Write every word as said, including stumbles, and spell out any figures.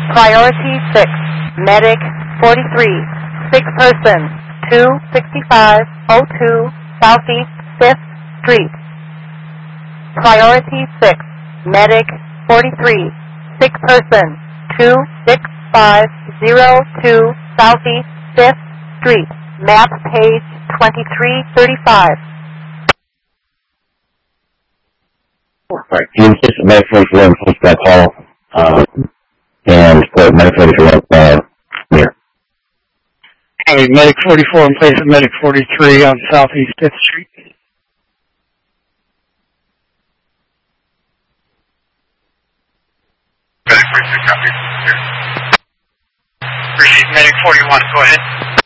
Priority six, Medic forty-three, sick person, two sixty-five oh two Southeast fifth Street. Priority six, Medic forty-three, sick person, two six five oh two Southeast fifth Street. Map page twenty-three thirty-five. Alright, can you just Medic forty-four and post that call, uh, and put Medic forty-four, uh, here. Hey, Medic forty-four in place of Medic forty-three on Southeast fifth Street. Medic forty-three, copy. Here. Appreciate Medic forty-one, go ahead.